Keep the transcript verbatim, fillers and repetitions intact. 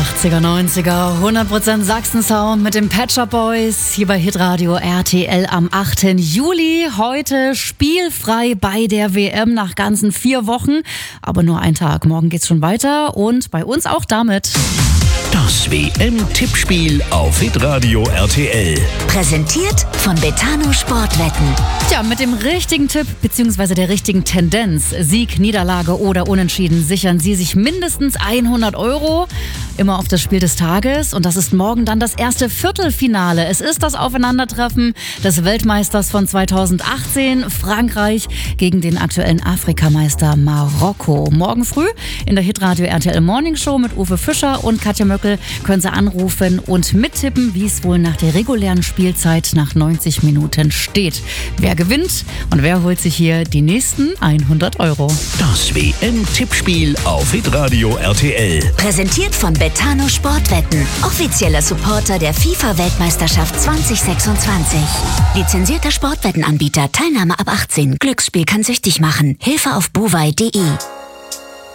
achtziger, neunziger, hundert Prozent Sachsen-Sound mit den Pet Shop Boys hier bei Hitradio R T L am achten Juli. Heute spielfrei bei der W M nach ganzen vier Wochen, aber nur ein Tag. Morgen geht's schon weiter und bei uns auch damit. Das W M-Tippspiel auf Hitradio R T L. Präsentiert von Betano Sportwetten. Tja, mit dem richtigen Tipp bzw. der richtigen Tendenz, Sieg, Niederlage oder Unentschieden, sichern Sie sich mindestens hundert Euro. Immer auf das Spiel des Tages. Und das ist morgen dann das erste Viertelfinale. Es ist das Aufeinandertreffen des Weltmeisters von zweitausendachtzehn, Frankreich gegen den aktuellen Afrikameister Marokko. Morgen früh in der Hitradio R T L Morning Show mit Uwe Fischer und Katja Möckel können Sie anrufen und mittippen, wie es wohl nach der regulären Spielzeit nach neunzig Minuten steht. Wer gewinnt und wer holt sich hier die nächsten hundert Euro? Das W M-Tippspiel auf Hitradio R T L. Präsentiert von Betano Sportwetten. Offizieller Supporter der FIFA-Weltmeisterschaft zwanzig sechsundzwanzig. Lizenzierter Sportwettenanbieter. Teilnahme ab achtzehn. Glücksspiel kann süchtig machen. Hilfe auf bovai punkt de.